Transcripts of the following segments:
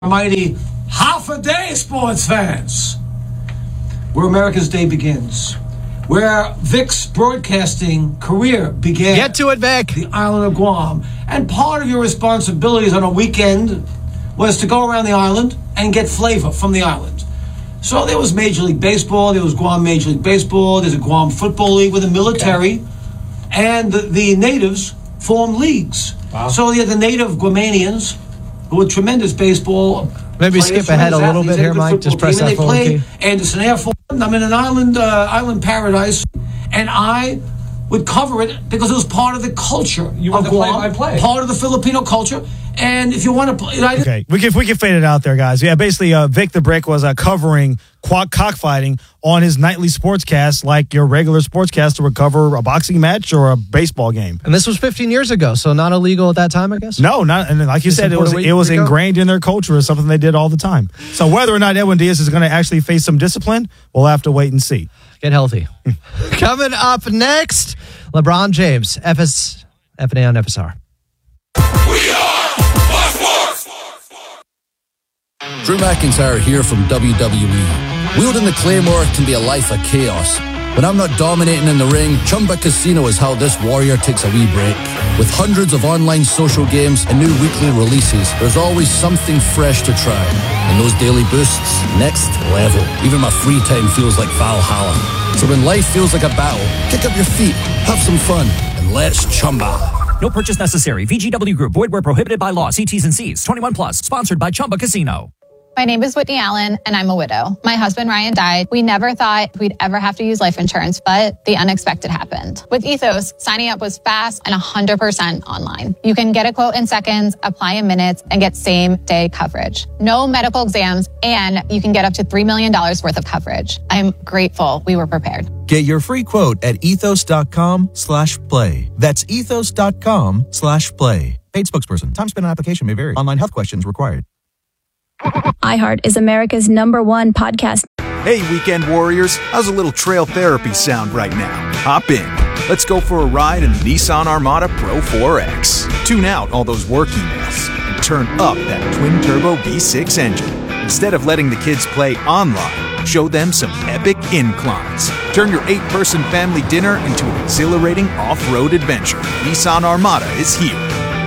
Mighty half a day, sports fans, where America's day begins, where Vic's broadcasting career began. Get to it, Vic. The island of Guam. And part of your responsibilities on a weekend was to go around the island and get flavor from the island. So there was Major League Baseball, there was Guam Major League Baseball, there's a Guam Football League with the military, and the natives formed leagues. Wow. So you had the native Guamanians, who were tremendous baseball Maybe players, skip ahead a little bit here, Mike. Just press that forward key. Anderson Air Force. I'm in an island paradise, and I would cover it because it was part of the culture of Guam, part of the Filipino culture. And if you want to play... Okay, we can fade it out there, guys. Yeah, basically, Vic the Brick was covering cockfighting on his nightly sportscast, like your regular sportscaster would cover a boxing match or a baseball game. And this was 15 years ago, so not illegal at that time, I guess? No, not. And like you said, it was ingrained in their culture. It's something they did all the time. So whether or not Edwin Diaz is going to actually face some discipline, we'll have to wait and see. Get healthy. Coming up next, LeBron James, FNA on FSR. We are Drew McIntyre here from WWE. Wielding the Claymore can be a life of chaos. When I'm not dominating in the ring, Chumba Casino is how this warrior takes a wee break. With hundreds of online social games and new weekly releases, there's always something fresh to try. And those daily boosts, next level. Even my free time feels like Valhalla. So when life feels like a battle, kick up your feet, have some fun, and let's Chumba. No purchase necessary. VGW Group. Void where prohibited by law. See T's and C's. 21 plus. Sponsored by Chumba Casino. My name is Whitney Allen, and I'm a widow. My husband, Ryan, died. We never thought we'd ever have to use life insurance, but the unexpected happened. With Ethos, signing up was fast and 100% online. You can get a quote in seconds, apply in minutes, and get same-day coverage. No medical exams, and you can get up to $3 million worth of coverage. I'm grateful we were prepared. Get your free quote at ethos.com/play. That's ethos.com/play. Paid spokesperson. Time spent on application may vary. Online health questions required. iHeart is America's #1 podcast. Hey, weekend warriors. How's a little trail therapy sound right now? Hop in. Let's go for a ride in the Nissan Armada Pro 4X. Tune out all those work emails and turn up that twin-turbo V6 engine. Instead of letting the kids play online, show them some epic inclines. Turn your 8-person family dinner into an exhilarating off-road adventure. Nissan Armada is here.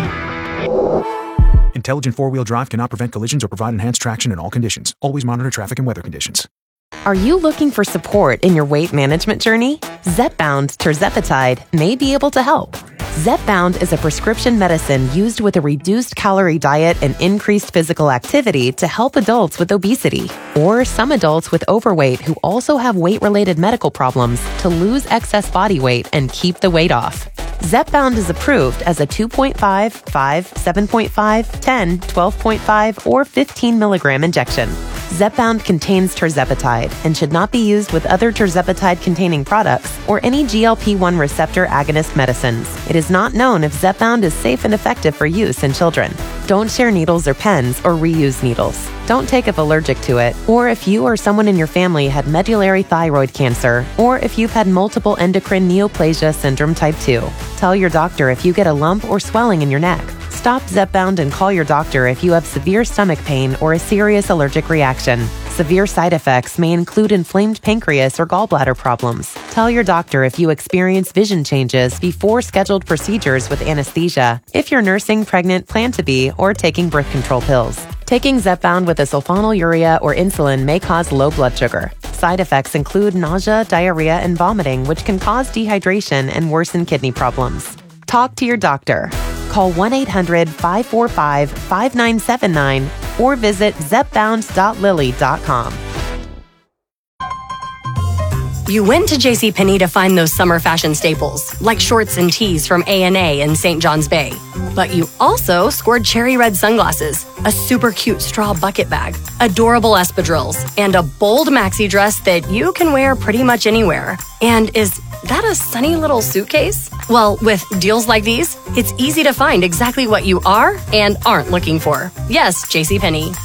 Intelligent four-wheel drive cannot prevent collisions or provide enhanced traction in all conditions. Always monitor traffic and weather conditions. Are you looking for support in your weight management journey? Zepbound tirzepatide may be able to help. Zepbound is a prescription medicine used with a reduced calorie diet and increased physical activity to help adults with obesity or some adults with overweight who also have weight-related medical problems to lose excess body weight and keep the weight off. Zepbound is approved as a 2.5, 5, 7.5, 10, 12.5, or 15 milligram injection. Zepbound contains tirzepatide and should not be used with other tirzepatide-containing products or any GLP-1 receptor agonist medicines. It is not known if Zepbound is safe and effective for use in children. Don't share needles or pens or reuse needles. Don't take if allergic to it, or if you or someone in your family had medullary thyroid cancer, or if you've had multiple endocrine neoplasia syndrome type 2. Tell your doctor if you get a lump or swelling in your neck. Stop Zepbound and call your doctor if you have severe stomach pain or a serious allergic reaction. Severe side effects may include inflamed pancreas or gallbladder problems. Tell your doctor if you experience vision changes before scheduled procedures with anesthesia, if you're nursing, pregnant, plan to be, or taking birth control pills. Taking Zepbound with a sulfonylurea or insulin may cause low blood sugar. Side effects include nausea, diarrhea, and vomiting, which can cause dehydration and worsen kidney problems. Talk to your doctor. Call 1-800-545-5979 or visit zepbound.lily.com. You went to JCPenney to find those summer fashion staples, like shorts and tees from A&A and St. John's Bay. But you also scored cherry red sunglasses, a super cute straw bucket bag, adorable espadrilles, and a bold maxi dress that you can wear pretty much anywhere. And is that a sunny little suitcase? Well, with deals like these, it's easy to find exactly what you are and aren't looking for. Yes, JCPenney.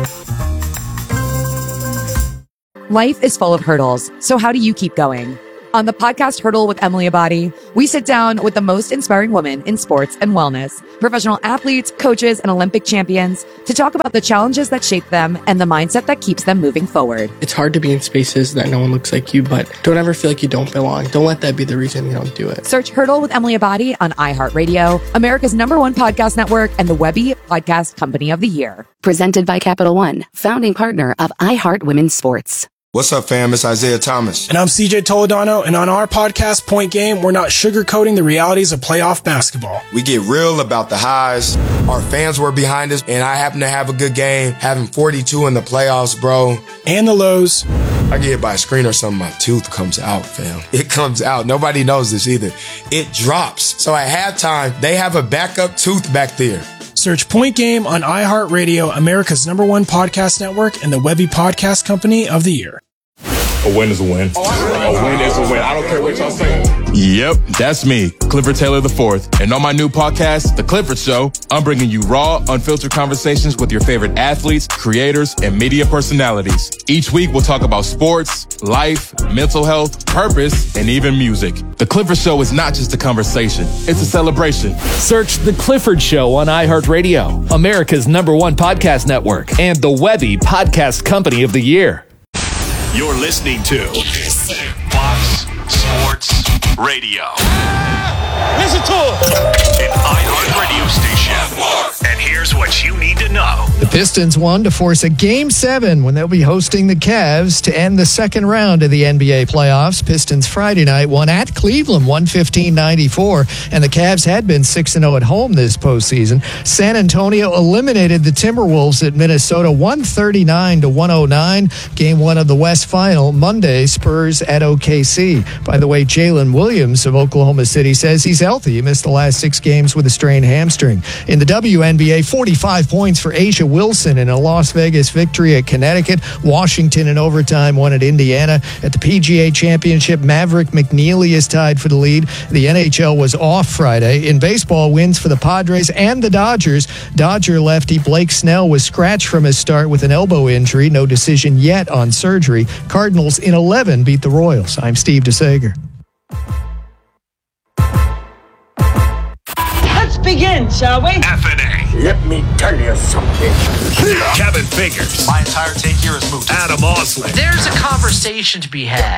Life is full of hurdles, so how do you keep going? On the podcast Hurdle with Emily Abadi, we sit down with the most inspiring women in sports and wellness, professional athletes, coaches, and Olympic champions to talk about the challenges that shape them and the mindset that keeps them moving forward. It's hard to be in spaces that no one looks like you, but don't ever feel like you don't belong. Don't let that be the reason you don't do it. Search Hurdle with Emily Abadi on iHeartRadio, America's #1 podcast network, and the Webby Podcast Company of the Year. Presented by Capital One, founding partner of iHeart Women's Sports. What's up, fam? It's Isaiah Thomas. And I'm CJ Toledano, and on our podcast, Point Game, we're not sugarcoating the realities of playoff basketball. We get real about the highs. Our fans were behind us, and I happen to have a good game, having 42 in the playoffs, bro. And the lows. I get hit by a screen or something, my tooth comes out, fam. It comes out. Nobody knows this either. It drops. So at halftime, they have a backup tooth back there. Search Point Game on iHeartRadio, America's #1 podcast network, and the Webby Podcast Company of the Year. A win is a win. A win is a win. I don't care what y'all say. Yep, that's me, Clifford Taylor IV. And on my new podcast, The Clifford Show, I'm bringing you raw, unfiltered conversations with your favorite athletes, creators, and media personalities. Each week, we'll talk about sports, life, mental health, purpose, and even music. The Clifford Show is not just a conversation. It's a celebration. Search The Clifford Show on iHeartRadio, America's #1 podcast network, and the Webby Podcast Company of the Year. You're listening to Fox Sports Radio. Listen to it. An iHeart radio station. And here's what you need to know. The Pistons won to force a Game 7 when they'll be hosting the Cavs to end the second round of the NBA playoffs. Pistons Friday night won at Cleveland 115-94, and the Cavs had been 6-0 at home this postseason. San Antonio eliminated the Timberwolves at Minnesota 139-109. Game 1 of the West Final Monday, Spurs at OKC. By the way, Jalen Williams of Oklahoma City says he's healthy. He missed the last 6 games with a strained hamstring. In the WNBA, 45 points for Asia Wilson in a Las Vegas victory at Connecticut. Washington in overtime won at Indiana. At the PGA Championship, Maverick McNeely is tied for the lead. The NHL was off Friday. In baseball, wins for the Padres and the Dodgers. Dodger lefty Blake Snell was scratched from his start with an elbow injury. No decision yet on surgery. Cardinals in 11 beat the Royals. I'm Steve DeSager. Let's begin, shall we? FNA. Let me tell you something. Kevin Figures. My entire take here is moved. Adam Osley. There's a conversation to be had.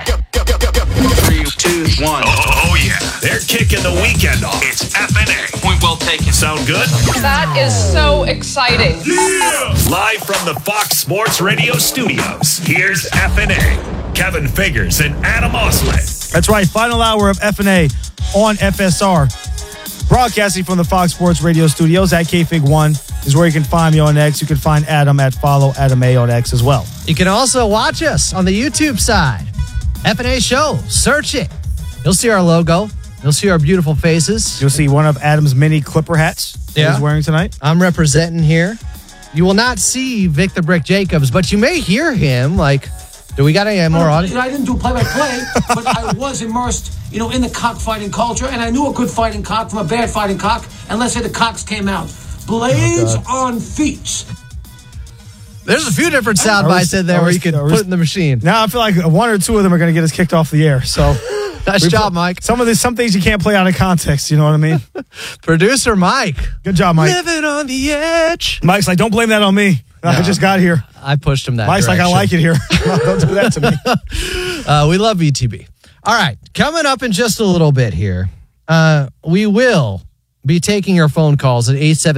3, 2, 1. Oh, yeah. They're kicking the weekend off. It's FNA. Point well taken. Sound good? That is so exciting. Yeah! Live from the Fox Sports Radio studios, here's FNA. Kevin Figures and Adam Osley. That's right. Final hour of FNA on FSR. Broadcasting from the Fox Sports Radio studios at KFIG1 is where you can find me on X. You can find Adam at Follow Adam A on X as well. You can also watch us on the YouTube side. FNA Show. Search it. You'll see our logo. You'll see our beautiful faces. You'll see one of Adam's mini Clipper hats that he's wearing tonight. I'm representing here. You will not see Vic the Brick Jacobs, but you may hear him. Like, do we got any more audio? I didn't do play-by-play, but I was immersed, in the cockfighting culture, and I knew a good fighting cock from a bad fighting cock, and let's say the cocks came out. Blades on feet. There's a few different sound bites in there where you can put it in the machine. Now I feel like 1 or 2 of them are going to get us kicked off the air. So nice job, Mike. Some things you can't play out of context. You know what I mean? Producer Mike. Good job, Mike. Living on the edge. Mike's like, don't blame that on me. No, I just got here. I pushed him that Mike's direction. like, I like it here. Don't do that to me. We love ETB. All right, coming up in just a little bit here, we will be taking your phone calls at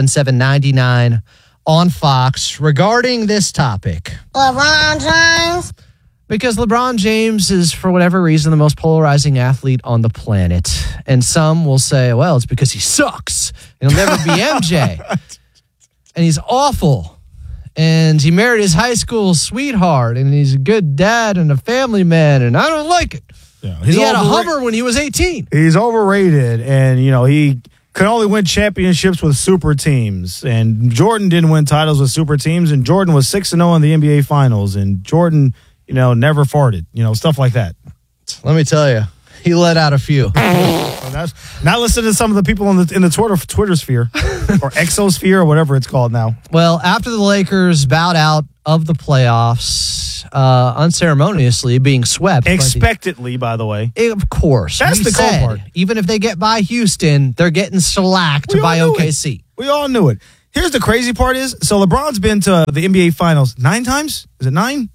877-99 on Fox regarding this topic. LeBron James. Because LeBron James is, for whatever reason, the most polarizing athlete on the planet. And some will say, well, it's because he sucks. And he'll never be MJ. And he's awful. And he married his high school sweetheart. And he's a good dad and a family man. And I don't like it. Yeah, he had a Hummer when he was 18. He's overrated. And, he could only win championships with super teams. And Jordan didn't win titles with super teams. And Jordan was 6-0 in the NBA Finals. And Jordan, never farted. Stuff like that. Let me tell you, he let out a few. Not listen to some of the people in the Twitter sphere or exosphere or whatever it's called now. Well, after the Lakers bowed out of the playoffs, unceremoniously being swept. Expectedly, by the way. Of course. That's the cool part. Even if they get by Houston, they're getting shellacked by OKC. We all knew it. Here's the crazy part is, so LeBron's been to the NBA Finals 9 times? Is it 9?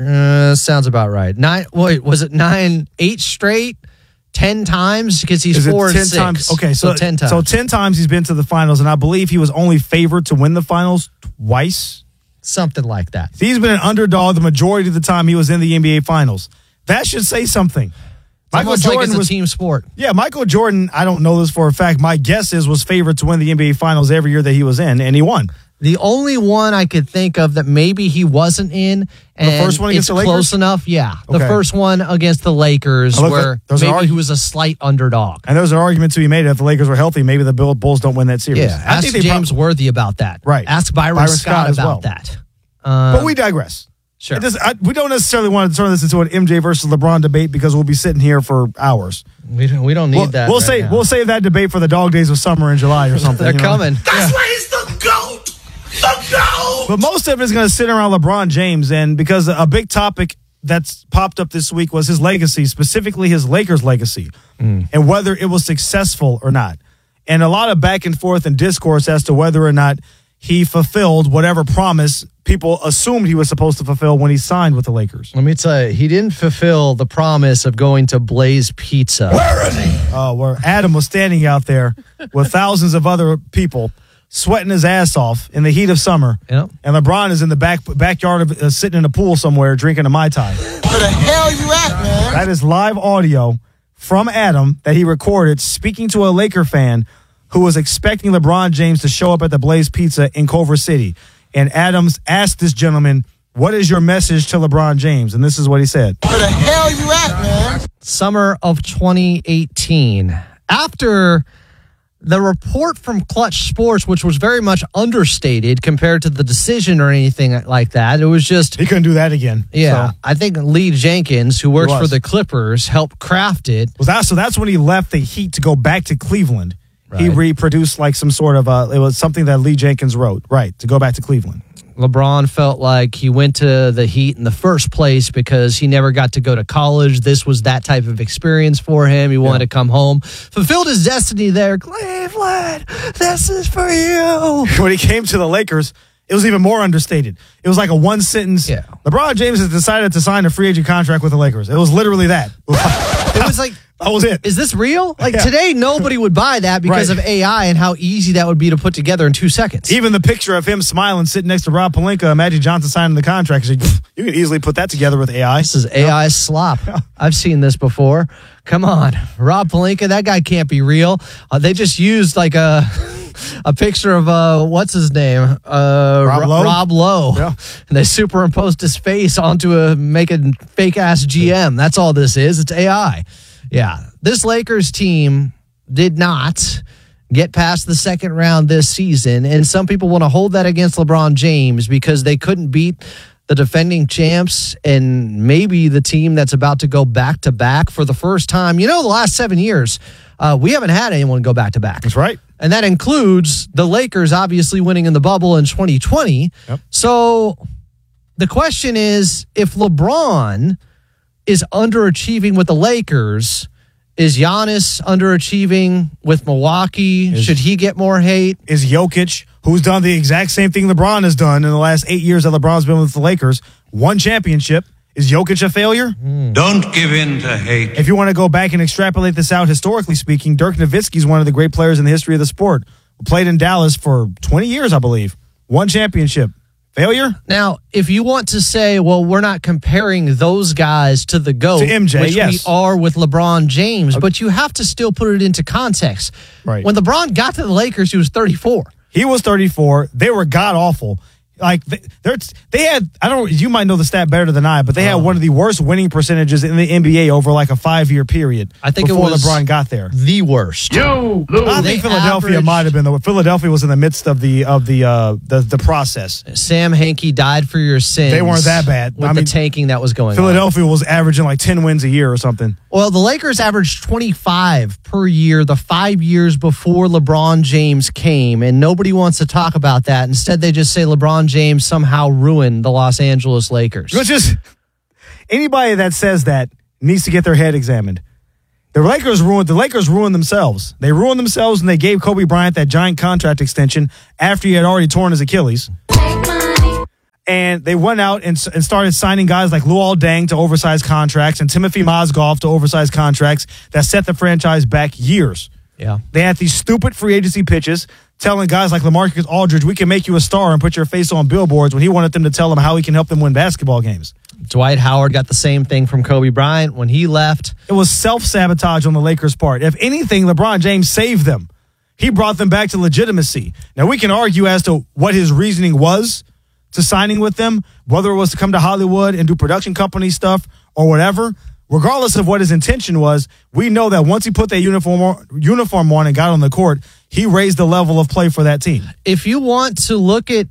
Sounds about right. 9. Wait, was it 9, 8 straight? 10 times? Because he's 4 and 6. Times? Okay, so 10 times. So 10 times he's been to the finals, and I believe he was only favored to win the finals twice. Something like that. He's been an underdog the majority of the time he was in the NBA Finals. That should say something. Michael Jordan was a team sport. Yeah, Michael Jordan, I don't know this for a fact. My guess is was favored to win the NBA Finals every year that he was in, and he won. The only one I could think of that maybe he wasn't in, and the first one against the Lakers? Close enough, yeah. Okay. The first one against the Lakers, where maybe he was a slight underdog. And there's an argument to be made if the Lakers were healthy, maybe the Bulls don't win that series. Yeah, ask James Worthy about that. Right. Ask Byron Scott about that. But we digress. Sure. We don't necessarily want to turn this into an MJ versus LeBron debate because we'll be sitting here for hours. We don't need that. We'll save that debate for the dog days of summer in July or something. They're coming. That's why he's the GOAT! The GOAT! But most of it is going to sit around LeBron James, and because a big topic that's popped up this week was his legacy, specifically his Lakers legacy, and whether it was successful or not. And a lot of back and forth and discourse as to whether or not he fulfilled whatever promise people assumed he was supposed to fulfill when he signed with the Lakers. Let me tell you, he didn't fulfill the promise of going to Blaze Pizza. Where is he? Where Adam was standing out there with thousands of other people sweating his ass off in the heat of summer. Yep. And LeBron is in the backyard of sitting in a pool somewhere drinking a Mai Tai. Where the hell you at, man? That is live audio from Adam that he recorded speaking to a Laker fan who was expecting LeBron James to show up at the Blaze Pizza in Culver City. And Adams asked this gentleman, what is your message to LeBron James? And this is what he said. Where the hell you at, man? Summer of 2018. After the report from Clutch Sports, which was very much understated compared to the decision or anything like that. It was just... He couldn't do that again. Yeah. So. I think Lee Jenkins, who works for the Clippers, helped craft it. So that's when he left the Heat to go back to Cleveland. Right. He reproduced like some sort of, it was something that Lee Jenkins wrote, right, to go back to Cleveland. LeBron felt like he went to the Heat in the first place because he never got to go to college. This was that type of experience for him. He wanted to come home, fulfilled his destiny there. Cleveland, this is for you. When he came to the Lakers, it was even more understated. It was like a one sentence. Yeah. LeBron James has decided to sign a free agent contract with the Lakers. It was literally that. It was like, that was it. Is this real? Like today, nobody would buy that because of AI and how easy that would be to put together in 2 seconds. Even the picture of him smiling, sitting next to Rob Pelinka, and Magic Johnson signing the contract. You can easily put that together with AI. This is AI slop. I've seen this before. Come on, Rob Pelinka, that guy can't be real. They just used like a picture of what's his name, Rob Lowe, and they superimposed his face onto a fake ass GM. That's all this is. It's AI. Yeah, this Lakers team did not get past the second round this season, and some people want to hold that against LeBron James because they couldn't beat the defending champs and maybe the team that's about to go back-to-back for the first time. You know, the last 7 years, we haven't had anyone go back-to-back. That's right. And that includes the Lakers obviously winning in the bubble in 2020. Yep. So the question is, if LeBron is underachieving with the Lakers, is Giannis underachieving with Milwaukee? Should he get more hate? Is Jokic, who's done the exact same thing LeBron has done in the last 8 years that LeBron's been with the Lakers, won championship, is Jokic a failure? Don't give in to hate. If you want to go back and extrapolate this out, historically speaking, Dirk Nowitzki is one of the great players in the history of the sport. Played in Dallas for 20 years, I believe. Won championship. Failure? Now, if you want to say, well, we're not comparing those guys to the GOAT, to MJ, which yes. we are with LeBron James, but you have to still put it into context. Right. When LeBron got to the Lakers, he was 34. He was 34. They were god-awful. Like, they had, I don't, you might know the stat better than I, but they had one of the worst winning percentages in the NBA over like a 5-year period. I think before it was LeBron got there. The worst. I think Philadelphia might have been. Philadelphia was in the midst of the process. Sam Hinkie died for your sins. They weren't that bad. With the tanking that was going Philadelphia on. was averaging like 10 wins a year or something. Well, the Lakers averaged 25 per year the 5 years before LeBron James came, and nobody wants to talk about that. Instead, they just say LeBron James somehow ruined the Los Angeles Lakers. anybody that says that needs to get their head examined. The Lakers ruined themselves. They ruined themselves and they gave Kobe Bryant that giant contract extension after he had already torn his Achilles. And they went out and started signing guys like Luol Deng to oversized contracts and Timothy Mozgov to oversized contracts that set the franchise back years. Yeah. They had these stupid free agency pitches telling guys like LaMarcus Aldridge, we can make you a star and put your face on billboards, when he wanted them to tell him how he can help them win basketball games. Dwight Howard got the same thing from Kobe Bryant when he left. It was self-sabotage on the Lakers' part. If anything, LeBron James saved them. He brought them back to legitimacy. Now, we can argue as to what his reasoning was to signing with them, whether it was to come to Hollywood and do production company stuff or whatever. Regardless of what his intention was, we know that once he put that uniform on and got on the court, he raised the level of play for that team. If you want to look at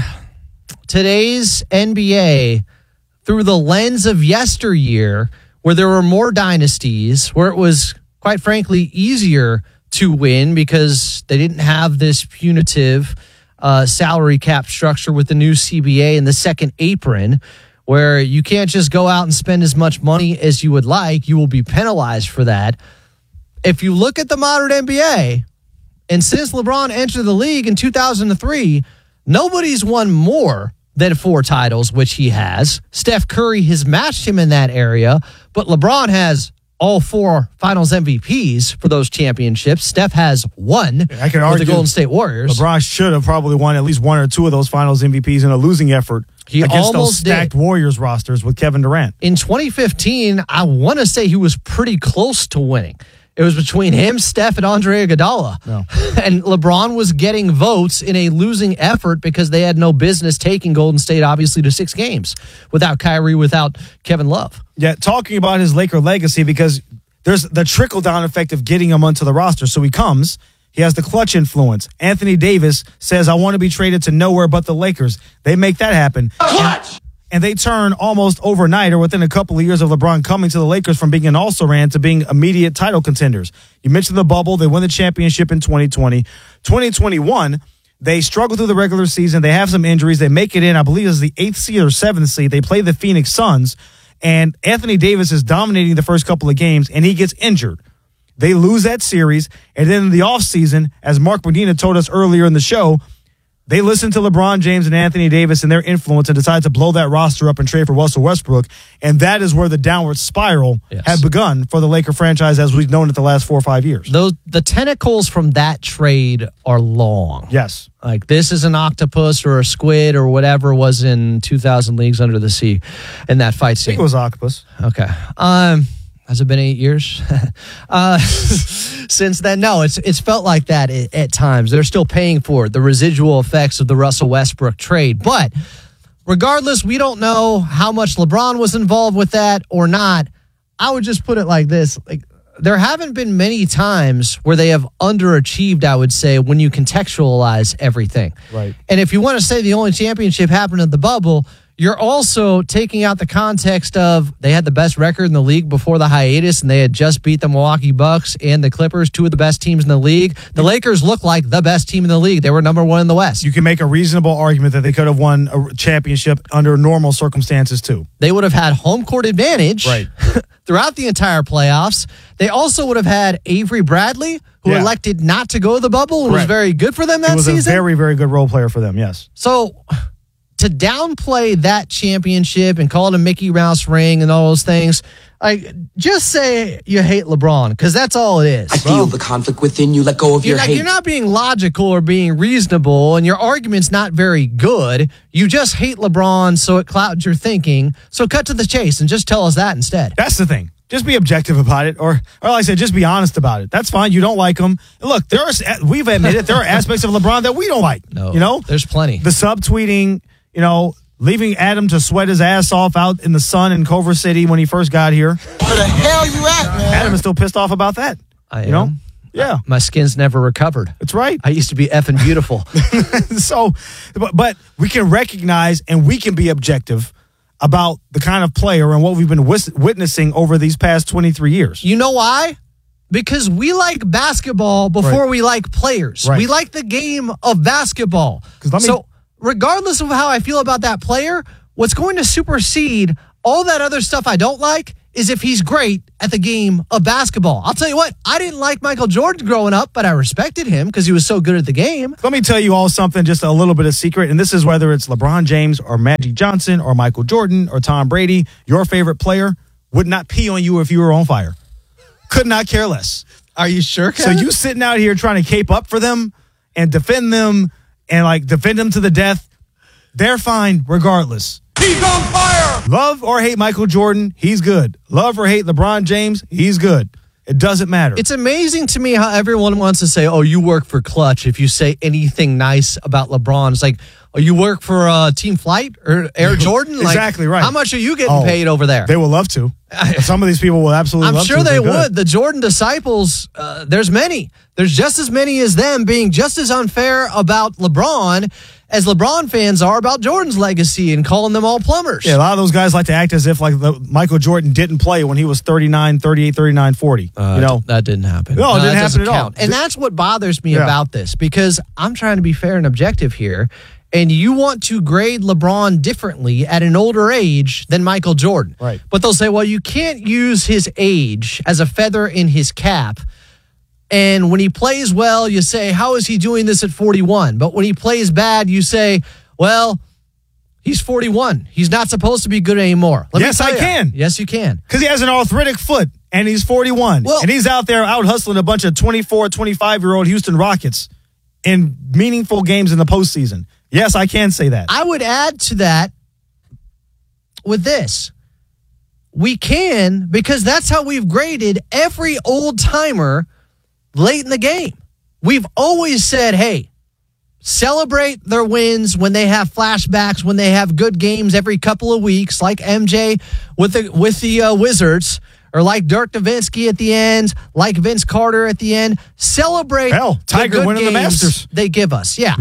today's NBA through the lens of yesteryear, where there were more dynasties, where it was, quite frankly, easier to win because they didn't have this punitive salary cap structure with the new CBA and the second apron, where you can't just go out and spend as much money as you would like. You will be penalized for that. If you look at the modern NBA, and since LeBron entered the league in 2003, nobody's won more than 4 titles, which he has. Steph Curry has matched him in that area, but LeBron has all 4 Finals MVPs for those championships. Steph has 1 I can argue with the Golden State Warriors. LeBron should have probably won at least 1 or 2 of those Finals MVPs in a losing effort against those stacked Warriors rosters with Kevin Durant. In 2015, I want to say he was pretty close to winning. It was between him, Steph, and Andre Iguodala. No. And LeBron was getting votes in a losing effort because they had no business taking Golden State, obviously, to 6 games without Kyrie, without Kevin Love. Yeah, talking about his Laker legacy, because there's the trickle-down effect of getting him onto the roster. So he comes, he has the clutch influence. Anthony Davis says, I want to be traded to nowhere but the Lakers. They make that happen. Clutch! And they turn almost overnight or within a couple of years of LeBron coming to the Lakers from being an also-ran to being immediate title contenders. You mentioned the bubble. They win the championship in 2020. 2021, they struggle through the regular season. They have some injuries. They make it in, I believe it's the 8th seed or 7th seed. They play the Phoenix Suns, and Anthony Davis is dominating the first couple of games, and he gets injured. They lose that series, and then in the offseason, as Mark Medina told us earlier in the show, they listen to LeBron James and Anthony Davis and their influence and decide to blow that roster up and trade for Russell Westbrook. And that is where the downward spiral had begun for the Laker franchise as we've known it the last 4 or 5 years. The tentacles from that trade are long. Yes. Like this is an octopus or a squid or whatever was in 2,000 Leagues Under the Sea in that fight scene. I think it was octopus. Okay. Has it been 8 years since then? No, it's felt like that at times. They're still paying for it, the residual effects of the Russell Westbrook trade. But regardless, we don't know how much LeBron was involved with that or not. I would just put it like this. Like, there haven't been many times where they have underachieved, I would say, when you contextualize everything. Right. And if you want to say the only championship happened at the bubble, you're also taking out the context of they had the best record in the league before the hiatus, and they had just beat the Milwaukee Bucks and the Clippers, 2 of the best teams in the league. The Lakers look like the best team in the league. They were number 1 in the West. You can make a reasonable argument that they could have won a championship under normal circumstances, too. They would have had home court advantage right. throughout the entire playoffs. They also would have had Avery Bradley, who elected not to go to the bubble and was very good for them that season. He was a very, very good role player for them, yes. So to downplay that championship and call it a Mickey Mouse ring and all those things, just say you hate LeBron, because that's all it is. I feel the conflict within you. Let go of your hate. You're not being logical or being reasonable, and your argument's not very good. You just hate LeBron, so it clouds your thinking. So cut to the chase and just tell us that instead. That's the thing. Just be objective about it, or like I said, just be honest about it. That's fine. You don't like him. Look, we've admitted there are aspects of LeBron that we don't like. No, you know, there's plenty. The subtweeting, leaving Adam to sweat his ass off out in the sun in Culver City when he first got here. Where the hell you at, man? Adam is still pissed off about that. I am. Yeah. My skin's never recovered. That's right. I used to be effing beautiful. So, but we can recognize and we can be objective about the kind of player and what we've been witnessing over these past 23 years. You know why? Because we like basketball before we like players. Right. We like the game of basketball. So regardless of how I feel about that player, what's going to supersede All that other stuff I don't like is if he's great at the game of basketball. I'll tell you what, I didn't like Michael Jordan growing up, but I respected him because he was so good at the game. Let me tell you all something, just a little bit of secret, and this is whether it's LeBron James or Magic Johnson or Michael Jordan or Tom Brady, your favorite player would not pee on you if you were on fire. Could not care less. Are you sure, Kevin? So you sitting out here trying to cape up for them and defend them and like defend them to the death, they're fine regardless. He's on fire! Love or hate Michael Jordan, he's good. Love or hate LeBron James, he's good. It doesn't matter. It's amazing to me how everyone wants to say, oh, you work for Clutch if you say anything nice about LeBron. It's like, oh, you work for Team Flight or Air Jordan? Like, exactly right. How much are you getting paid over there? They would love to. Some of these people will absolutely love to. I'm sure they would. The Jordan disciples, there's many. There's just as many as them being just as unfair about LeBron as LeBron fans are about Jordan's legacy and calling them all plumbers. Yeah, a lot of those guys like to act as if like Michael Jordan didn't play when he was 39, 38, 39, 40. That didn't happen. No, it didn't happen at all. And that's what bothers me about this, because I'm trying to be fair and objective here, and you want to grade LeBron differently at an older age than Michael Jordan. Right. But they'll say, well, you can't use his age as a feather in his cap. And when he plays well, you say, how is he doing this at 41? But when he plays bad, you say, well, he's 41. He's not supposed to be good anymore. Yes, I can. Yes, you can. Because he has an arthritic foot, and he's 41. Well, and he's out there out hustling a bunch of 24, 25-year-old Houston Rockets in meaningful games in the postseason. Yes, I can say that. I would add to that with this. We can, because that's how we've graded every old-timer late in the game. We've always said, hey, celebrate their wins when they have flashbacks, when they have good games every couple of weeks, like MJ with the Wizards, or like Dirk Nowitzki at the end, like Vince Carter at the end. Celebrate Tiger winning the Masters they give us. Yeah.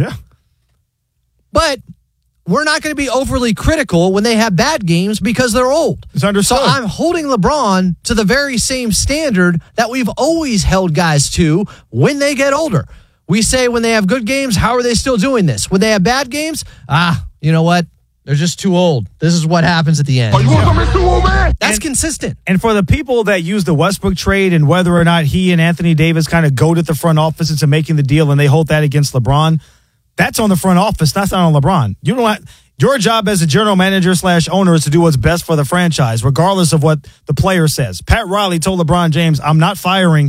But we're not going to be overly critical when they have bad games because they're old. It's understood. So I'm holding LeBron to the very same standard that we've always held guys to when they get older. We say when they have good games, how are they still doing this? When they have bad games, you know what? They're just too old. This is what happens at the end. That's consistent. And for the people that use the Westbrook trade and whether or not he and Anthony Davis kind of goaded the front office into making the deal and they hold that against LeBron, that's on the front office. That's not on LeBron. You don't have, your job as a general manager / owner is to do what's best for the franchise, regardless of what the player says. Pat Riley told LeBron James, I'm not firing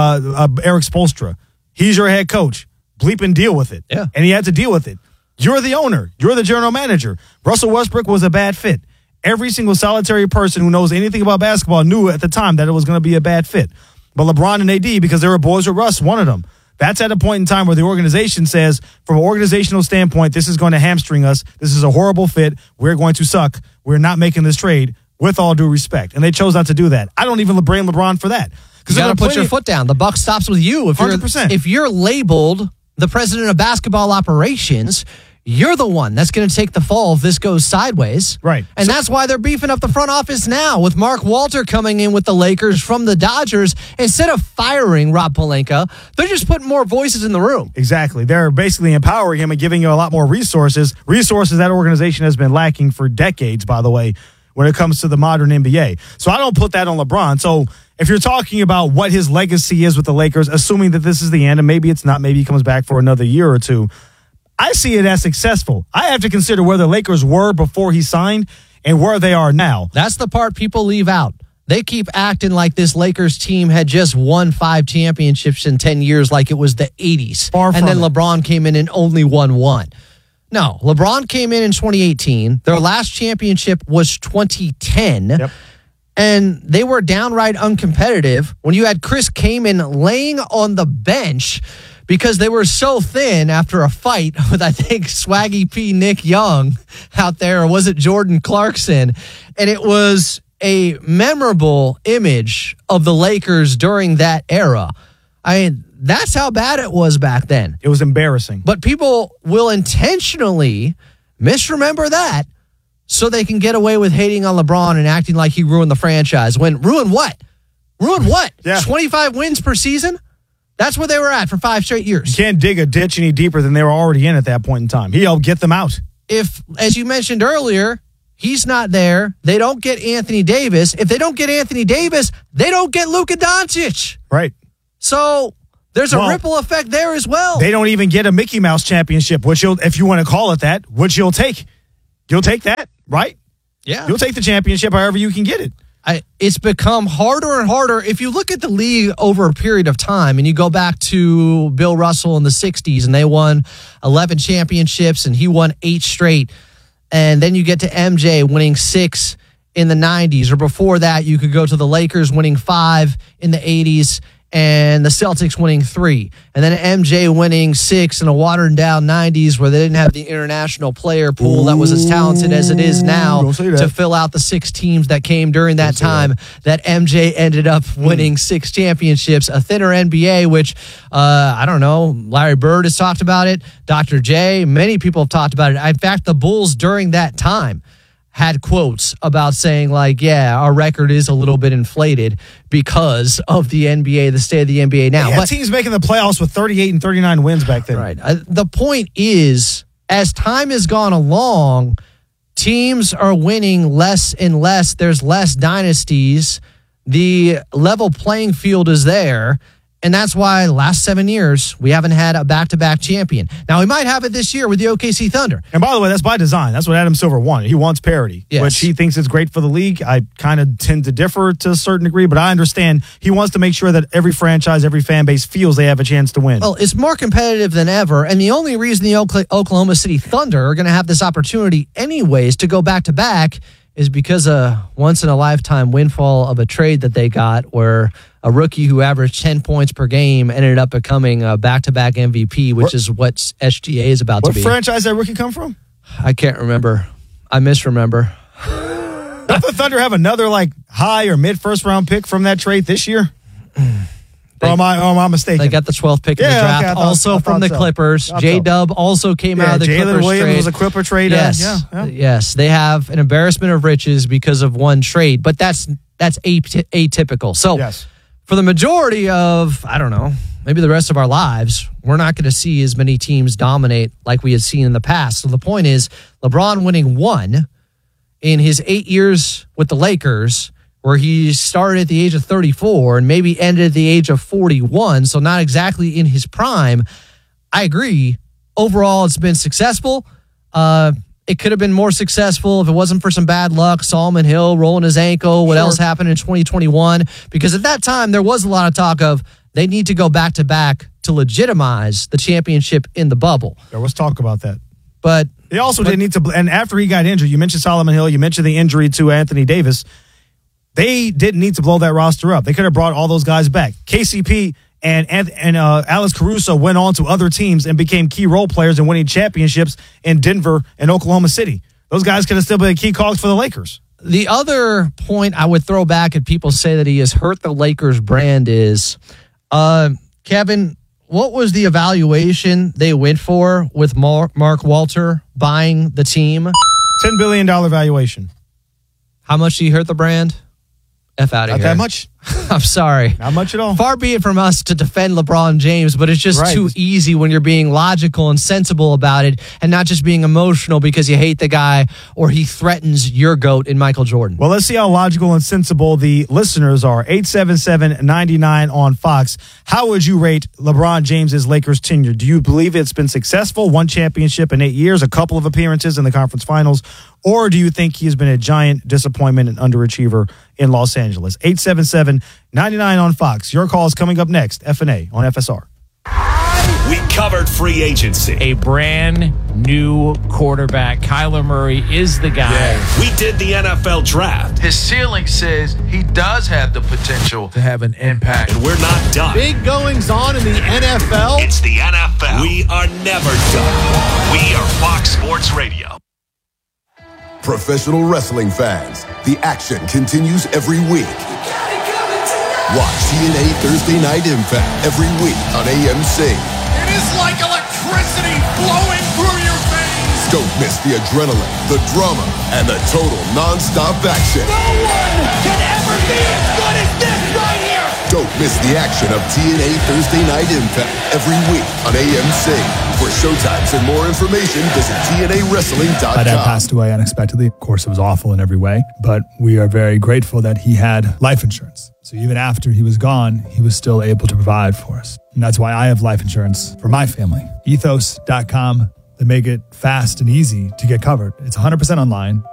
Eric Spoelstra. He's your head coach. Bleep and deal with it. Yeah. And he had to deal with it. You're the owner. You're the general manager. Russell Westbrook was a bad fit. Every single solitary person who knows anything about basketball knew at the time that it was going to be a bad fit. But LeBron and AD, because they were boys with Russ, wanted them. That's at a point in time where the organization says, from an organizational standpoint, this is going to hamstring us. This is a horrible fit. We're going to suck. We're not making this trade, with all due respect. And they chose not to do that. I don't even blame LeBron for that. You got to put your foot down. The buck stops with you. 100%. If you're labeled the president of basketball operations, you're the one that's going to take the fall if this goes sideways. Right. And that's why they're beefing up the front office now with Mark Walter coming in with the Lakers from the Dodgers. Instead of firing Rob Pelinka, they're just putting more voices in the room. Exactly. They're basically empowering him and giving you a lot more resources. Resources that organization has been lacking for decades, by the way, when it comes to the modern NBA. So I don't put that on LeBron. So if you're talking about what his legacy is with the Lakers, assuming that this is the end, and maybe it's not, maybe he comes back for another year or two, I see it as successful. I have to consider where the Lakers were before he signed and where they are now. That's the part people leave out. They keep acting like this Lakers team had just won 5 championships in 10 years like it was the 80s. Far from and then it. LeBron came in and only won 1. No, LeBron came in 2018. Their last championship was 2010. Yep. And they were downright uncompetitive when you had Chris Kaman laying on the bench because they were so thin after a fight with, I think, Swaggy P. Nick Young out there, or was it Jordan Clarkson? And it was a memorable image of the Lakers during that era. I mean, that's how bad it was back then. It was embarrassing. But people will intentionally misremember that so they can get away with hating on LeBron and acting like he ruined the franchise. When ruined what? Ruined what? Yeah. 25 wins per season? That's where they were at for 5 straight years. You can't dig a ditch any deeper than they were already in at that point in time. He helped get them out. If, as you mentioned earlier, He's not there. They don't get Anthony Davis. If they don't get Anthony Davis, they don't get Luka Doncic. Right. So there's a ripple effect there as well. They don't even get a Mickey Mouse championship, which if you want to call it that, which you'll take. You'll take that, right? Yeah. You'll take the championship however you can get it. It's become harder and harder. If you look at the league over a period of time and you go back to Bill Russell in the 60s and they won 11 championships and he won 8 straight, and then you get to MJ winning 6 in the 90s, or before that you could go to the Lakers winning 5 in the 80s and the Celtics winning 3, and then MJ winning 6 in a watered down 90s where they didn't have the international player pool that was as talented as it is now to fill out the 6 teams that came during that time. That MJ ended up winning 6 championships, a thinner NBA, which I don't know, Larry Bird has talked about it, Dr. J, many people have talked about it. In fact, the Bulls during that time had quotes about saying, like, yeah, our record is a little bit inflated because of the NBA, the state of the NBA now. Yeah, teams making the playoffs with 38 and 39 wins back then. Right. The point is, as time has gone along, teams are winning less and less. There's less dynasties. The level playing field is there. And that's why the last 7 years, we haven't had a back-to-back champion. Now, we might have it this year with the OKC Thunder. And by the way, that's by design. That's what Adam Silver wanted. He wants parity, which he thinks is great for the league. I kind of tend to differ to a certain degree, but I understand he wants to make sure that every franchise, every fan base feels they have a chance to win. Well, it's more competitive than ever, and the only reason the Oklahoma City Thunder are going to have this opportunity anyways to go back-to-back is because a once-in-a-lifetime windfall of a trade that they got where a rookie who averaged 10 points per game ended up becoming a back-to-back MVP, which is what SGA is about to be. What franchise did that rookie come from? I can't remember. I misremember. Don't the Thunder have another high or mid-first round pick from that trade this year? Or am I mistaken? They got the 12th pick in the draft, okay, also from the Clippers. J-Dub also came out of the Clippers Jalen Williams trade. was a Clipper trade. Yes, yes. They have an embarrassment of riches because of one trade, but that's atypical. So for the majority of, I don't know, maybe the rest of our lives, we're not going to see as many teams dominate like we had seen in the past. So the point is, LeBron winning 1 in his 8 years with the Lakers, where he started at the age of 34 and maybe ended at the age of 41, so not exactly in his prime. I agree. Overall, it's been successful. It could have been more successful if it wasn't for some bad luck, Solomon Hill rolling his ankle, what else happened in 2021? Because at that time, there was a lot of talk of they need to go back-to-back to legitimize the championship in the bubble. There was talk about that. But they also didn't need to, and after he got injured, you mentioned Solomon Hill, you mentioned the injury to Anthony Davis, they didn't need to blow that roster up. They could have brought all those guys back. KCP and Alex Caruso went on to other teams and became key role players in winning championships in Denver and Oklahoma City. Those guys could have still been key cogs for the Lakers. The other point I would throw back at people say that he has hurt the Lakers brand is, Kevin, what was the evaluation they went for with Mark Walter buying the team? $10 billion valuation. How much did he hurt the brand? F out of here. Not that much? I'm sorry. Not much at all. Far be it from us to defend LeBron James, but it's just too easy when you're being logical and sensible about it and not just being emotional because you hate the guy or he threatens your GOAT in Michael Jordan. Well, let's see how logical and sensible the listeners are. 877-99 on Fox. How would you rate LeBron James's Lakers tenure? Do you believe it's been successful? 1 championship in 8 years, a couple of appearances in the conference finals, or do you think he has been a giant disappointment and underachiever in Los Angeles? 877-99 on Fox. Your call is coming up next. FNA on FSR. We covered free agency. A brand new quarterback. Kyler Murray is the guy. Yeah. We did the NFL draft. His ceiling says he does have the potential to have an impact. And we're not done. Big goings on in the NFL. It's the NFL. We are never done. We are Fox Sports Radio. Professional wrestling fans, the action continues every week. Watch TNA Thursday Night Impact every week on AMC. It is like electricity flowing through your veins. Don't miss the adrenaline, the drama, and the total non-stop action. No one can ever be as good as this right here. Don't miss the action of TNA Thursday Night Impact every week on AMC. For showtimes and more information, visit TNAWrestling.com. My dad passed away unexpectedly. Of course, it was awful in every way, but we are very grateful that he had life insurance. So even after he was gone, he was still able to provide for us. And that's why I have life insurance for my family. Ethos.com. They make it fast and easy to get covered. It's 100% online.